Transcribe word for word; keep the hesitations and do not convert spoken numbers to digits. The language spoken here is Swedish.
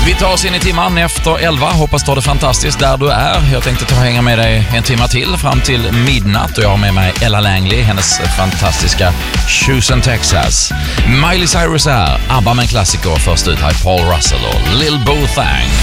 Vi tar oss in i timman efter elva. Hoppas du har det fantastiskt där du är. Jag tänkte ta och hänga med dig en timma till fram till midnatt. Och jag har med mig Ella Langley, hennes fantastiska Houston, Texas. Miley Cyrus är här. ABBA med en klassiker. Först ut här Paul Russell och Lil Bo Thang.